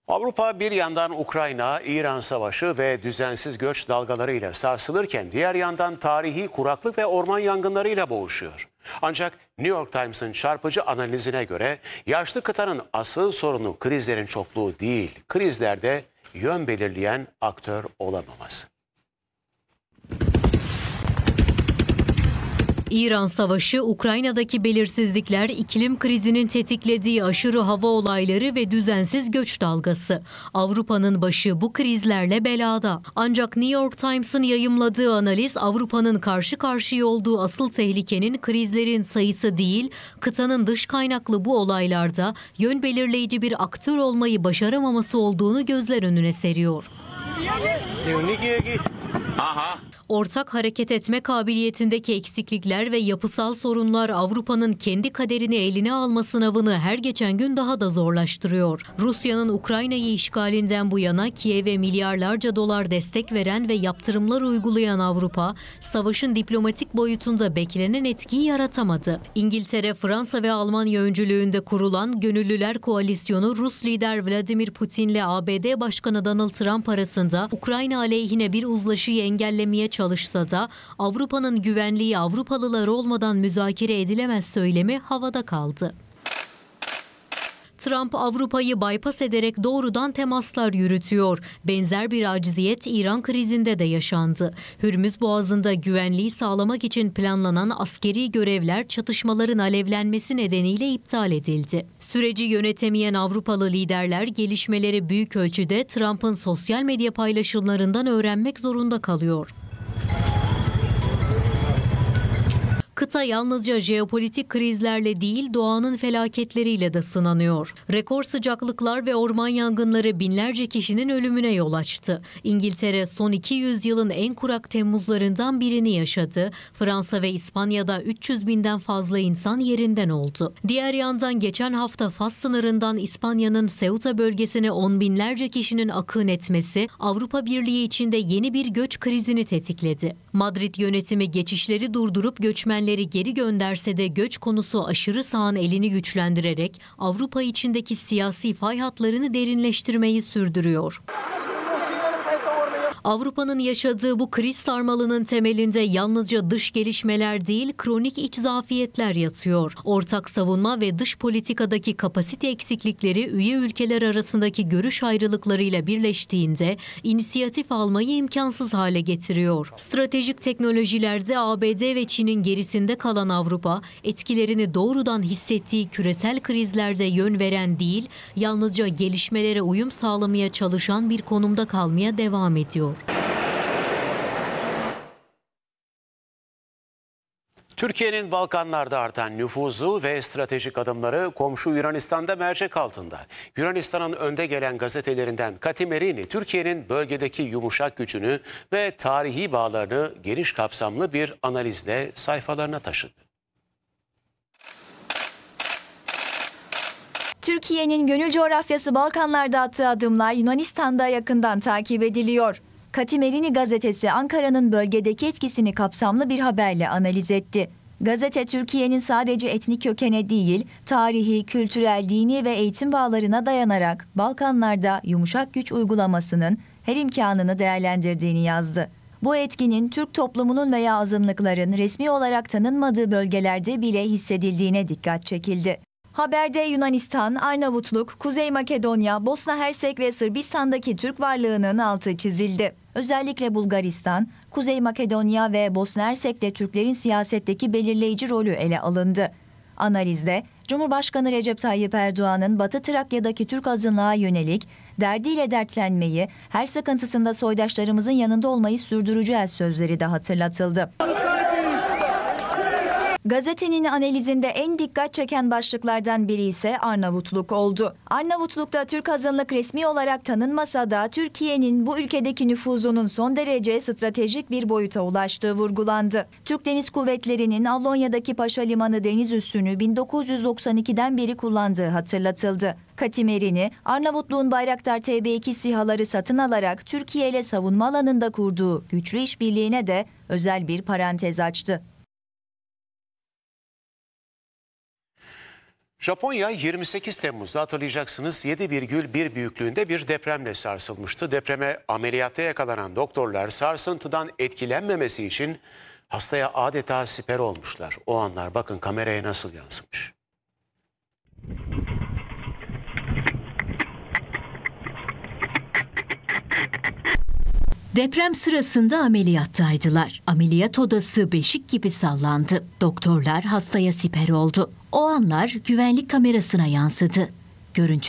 Avrupa bir yandan Ukrayna-İran savaşı ve düzensiz göç dalgalarıyla sarsılırken diğer yandan tarihi kuraklık ve orman yangınlarıyla boğuşuyor. Ancak New York Times'ın çarpıcı analizine göre yaşlı kıtanın asıl sorunu krizlerin çokluğu değil, krizlerde yön belirleyen aktör olamaması. İran Savaşı, Ukrayna'daki belirsizlikler, iklim krizinin tetiklediği aşırı hava olayları ve düzensiz göç dalgası. Avrupa'nın başı bu krizlerle belada. Ancak New York Times'ın yayımladığı analiz, Avrupa'nın karşı karşıya olduğu asıl tehlikenin krizlerin sayısı değil, kıtanın dış kaynaklı bu olaylarda yön belirleyici bir aktör olmayı başaramaması olduğunu gözler önüne seriyor. Ortak hareket etme kabiliyetindeki eksiklikler ve yapısal sorunlar Avrupa'nın kendi kaderini eline alma sınavını her geçen gün daha da zorlaştırıyor. Rusya'nın Ukrayna'yı işgalinden bu yana Kiev'e milyarlarca dolar destek veren ve yaptırımlar uygulayan Avrupa, savaşın diplomatik boyutunda beklenen etkiyi yaratamadı. İngiltere, Fransa ve Almanya öncülüğünde kurulan Gönüllüler Koalisyonu, Rus lider Vladimir Putin'le ABD Başkanı Donald Trump arasında Ukrayna aleyhine bir uzlaşıyı engellemeye çalışsa da Avrupa'nın güvenliği Avrupalılar olmadan müzakere edilemez söylemi havada kaldı. Trump Avrupa'yı bypass ederek doğrudan temaslar yürütüyor. Benzer bir acziyet İran krizinde de yaşandı. Hürmüz Boğazı'nda güvenliği sağlamak için planlanan askeri görevler çatışmaların alevlenmesi nedeniyle iptal edildi. Süreci yönetemeyen Avrupalı liderler gelişmeleri büyük ölçüde Trump'ın sosyal medya paylaşımlarından öğrenmek zorunda kalıyor. Kıta yalnızca jeopolitik krizlerle değil, doğanın felaketleriyle de sınanıyor. Rekor sıcaklıklar ve orman yangınları binlerce kişinin ölümüne yol açtı. İngiltere son 200 yılın en kurak Temmuzlarından birini yaşadı. Fransa ve İspanya'da 300 binden fazla insan yerinden oldu. Diğer yandan geçen hafta Fas sınırından İspanya'nın Ceuta bölgesine on binlerce kişinin akın etmesi Avrupa Birliği içinde yeni bir göç krizini tetikledi. Madrid yönetimi geçişleri durdurup göçmenleri geri gönderse de göç konusu aşırı sağın elini güçlendirerek Avrupa içindeki siyasi fay hatlarını derinleştirmeyi sürdürüyor. Avrupa'nın yaşadığı bu kriz sarmalının temelinde yalnızca dış gelişmeler değil, kronik iç zafiyetler yatıyor. Ortak savunma ve dış politikadaki kapasite eksiklikleri üye ülkeler arasındaki görüş ayrılıklarıyla birleştiğinde inisiyatif almayı imkansız hale getiriyor. Stratejik teknolojilerde ABD ve Çin'in gerisinde kalan Avrupa, etkilerini doğrudan hissettiği küresel krizlerde yön veren değil, yalnızca gelişmelere uyum sağlamaya çalışan bir konumda kalmaya devam ediyor. Türkiye'nin Balkanlarda artan nüfuzu ve stratejik adımları komşu Yunanistan'da mercek altında. Yunanistan'ın önde gelen gazetelerinden Katimerini, Türkiye'nin bölgedeki yumuşak gücünü ve tarihi bağlarını geniş kapsamlı bir analizle sayfalarına taşıdı. Türkiye'nin gönül coğrafyası Balkanlarda attığı adımlar Yunanistan'da yakından takip ediliyor. Katimerini gazetesi Ankara'nın bölgedeki etkisini kapsamlı bir haberle analiz etti. Gazete Türkiye'nin sadece etnik kökene değil, tarihi, kültürel, dini ve eğitim bağlarına dayanarak Balkanlarda yumuşak güç uygulamasının her imkanını değerlendirdiğini yazdı. Bu etkinin Türk toplumunun veya azınlıkların resmi olarak tanınmadığı bölgelerde bile hissedildiğine dikkat çekildi. Haberde Yunanistan, Arnavutluk, Kuzey Makedonya, Bosna Hersek ve Sırbistan'daki Türk varlığının altı çizildi. Özellikle Bulgaristan, Kuzey Makedonya ve Bosna Hersek'te Türklerin siyasetteki belirleyici rolü ele alındı. Analizde Cumhurbaşkanı Recep Tayyip Erdoğan'ın Batı Trakya'daki Türk azınlığa yönelik derdiyle dertlenmeyi, her sıkıntısında soydaşlarımızın yanında olmayı sürdüreceğiz sözleri de hatırlatıldı. Gazetenin analizinde en dikkat çeken başlıklardan biri ise Arnavutluk oldu. Arnavutluk'ta Türk azınlık resmi olarak tanınmasa da Türkiye'nin bu ülkedeki nüfuzunun son derece stratejik bir boyuta ulaştığı vurgulandı. Türk Deniz Kuvvetleri'nin Avlonya'daki Paşa Limanı deniz üssünü 1992'den beri kullandığı hatırlatıldı. Katimerini, Arnavutluğun Bayraktar TB2 SİHA'ları satın alarak Türkiye ile savunma alanında kurduğu güçlü işbirliğine de özel bir parantez açtı. Japonya 28 Temmuz'da hatırlayacaksınız 7,1 büyüklüğünde bir depremle sarsılmıştı. Depreme ameliyatta yakalanan doktorlar sarsıntıdan etkilenmemesi için hastaya adeta siper olmuşlar. O anlar bakın kameraya nasıl yansımış. Deprem sırasında ameliyattaydılar. Ameliyat odası beşik gibi sallandı. Doktorlar hastaya siper oldu. O anlar güvenlik kamerasına yansıdı. Görüntü